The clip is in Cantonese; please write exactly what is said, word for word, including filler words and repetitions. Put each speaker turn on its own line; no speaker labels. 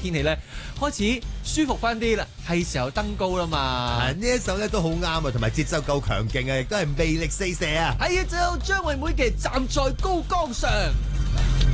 天氣咧開始舒服翻啲啦，係時候登高啦嘛。
呢一首咧都好啱啊，同埋節奏夠強勁啊，亦都係魅力四射啊。
係啊，就張惠妹嘅《站在高崗上》。